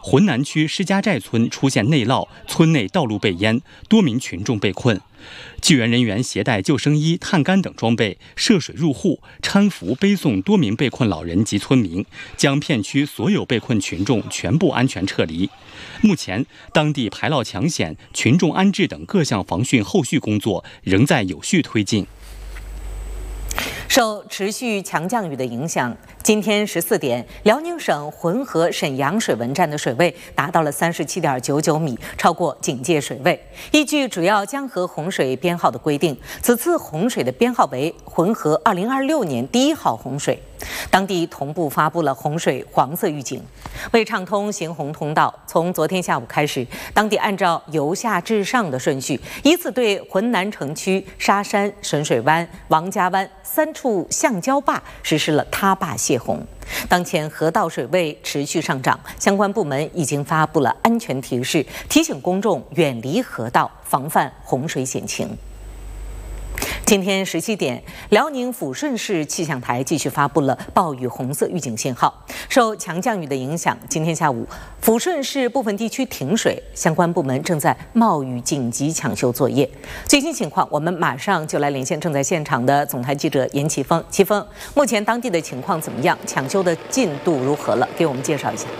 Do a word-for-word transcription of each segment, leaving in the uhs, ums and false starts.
浑南区施家寨村出现内涝，村内道路被淹，多名群众被困。救援人员携带救生衣、探杆等装备涉水入户，搀扶背送多名被困老人及村民，将片区所有被困群众全部安全撤离。目前，当地排涝抢险、群众安置等各项防汛后续工作仍在有序推进。 受持续强降雨的影响，今天十四点，辽宁省浑河沈阳水文站的水位达到了三十七点九九米，超过警戒水位。依据主要江河洪水编号的规定，此次洪水的编号为浑河二零二六年第一号洪水。当地同步发布了洪水黄色预警。为畅通行洪通道，从昨天下午开始，当地按照由下至上的顺序，依次对浑南城区沙山、神水湾、王家湾三处橡胶坝实施了塌坝泄洪。当前河道水位持续上涨，相关部门已经发布了安全提示，提醒公众远离河道，防范洪水险情。今天十七点，辽宁抚顺市气象台继续发布了暴雨红色预警信号。受强降雨的影响，今天下午抚顺市部分地区停水，相关部门正在冒雨紧急抢修作业。最新情况，我们马上就来连线正在现场的总台记者严奇峰。奇峰，目前当地的情况怎么样？抢修的进度如何了？给我们介绍一下。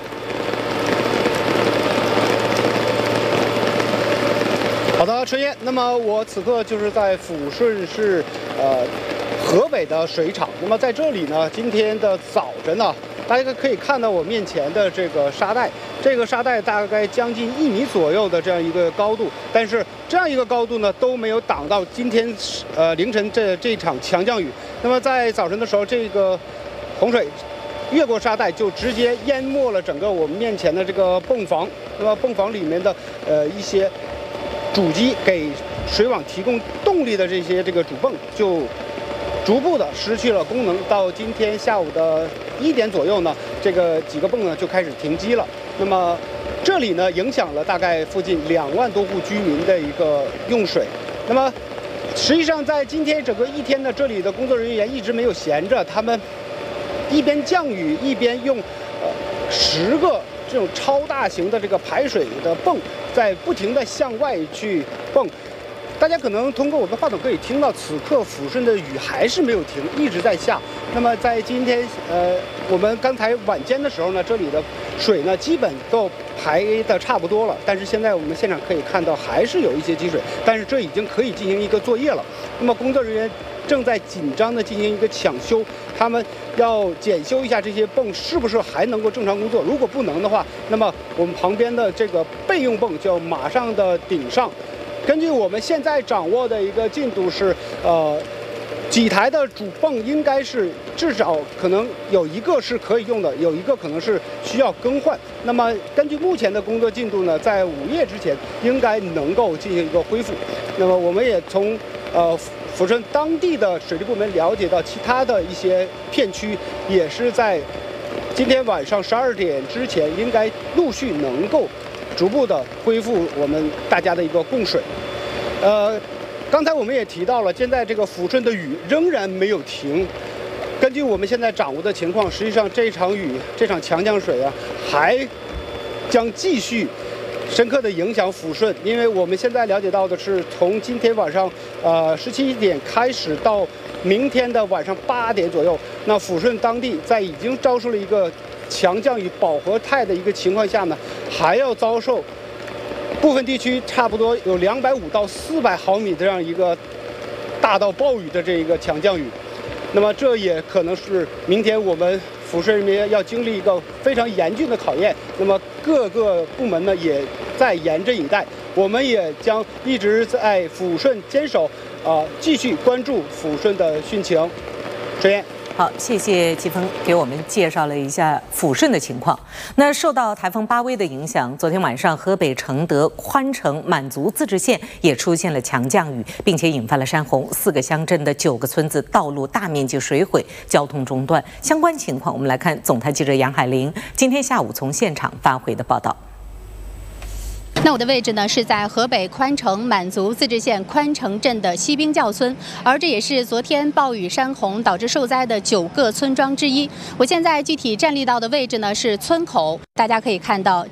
好的，春燕。那么我此刻就是在抚顺市，呃，河北的水厂。那么在这里呢，今天的早晨呢，大家可以看到我面前的这个沙袋，这个沙袋大概将近一米左右的这样一个高度，但是这样一个高度呢都没有挡到今天呃凌晨这这场强降雨。那么在早晨的时候，这个洪水越过沙袋，就直接淹没了整个我们面前的这个泵房。那么泵房里面的呃一些主机给水网提供动力的这些这个主泵就逐步的失去了功能。到今天下午的一点左右呢，这个几个泵呢就开始停机了。那么这里呢影响了大概附近两万多户居民的一个用水。那么实际上在今天整个一天呢，这里的工作人员一直没有闲着，他们一边降雨一边用呃十个这种超大型的这个排水的泵在不停地向外去泵。大家可能通过我的话筒可以听到，此刻抚顺的雨还是没有停，一直在下。那么在今天呃我们刚才晚间的时候呢，这里的水呢基本都排的差不多了，但是现在我们现场可以看到还是有一些积水，但是这已经可以进行一个作业了。那么工作人员正在紧张地进行一个抢修，他们要检修一下这些泵是不是还能够正常工作。如果不能的话，那么我们旁边的这个备用泵就要马上的顶上。根据我们现在掌握的一个进度是，呃，几台的主泵应该是至少可能有一个是可以用的，有一个可能是需要更换。那么根据目前的工作进度呢，在午夜之前应该能够进行一个恢复。那么我们也从呃抚顺当地的水利部门了解到，其他的一些片区也是在今天晚上十二点之前应该陆续能够逐步的恢复我们大家的一个供水。呃，刚才我们也提到了，现在这个抚顺的雨仍然没有停。根据我们现在掌握的情况，实际上这场雨，这场强降水啊，还将继续深刻的影响抚顺。因为我们现在了解到的是，从今天晚上呃十七点开始到明天的晚上八点左右，那抚顺当地在已经遭受了一个强降雨饱和态的一个情况下呢，还要遭受部分地区差不多有两百五到四百毫米的这样一个大到暴雨的这一个强降雨。那么这也可能是明天我们抚顺人民要经历一个非常严峻的考验。那么各个部门呢也在严阵以待，我们也将一直在抚顺坚守，啊、呃，继续关注抚顺的汛情。陈燕。 好，谢谢季风给我们介绍了一下抚顺的情况。那受到台风巴威的影响，昨天晚上河北承德、宽城、满族自治县也出现了强降雨，并且引发了山洪，四个乡镇的九个村子道路大面积水毁，交通中断。相关情况，我们来看总台记者杨海玲今天下午从现场发回的报道。 那我的位置呢是在河北宽城满族自治县宽城镇的西兵教村，而这也是昨天暴雨山洪导致受灾的九个村庄之一。我现在具体站立到的位置呢是村口，大家可以看到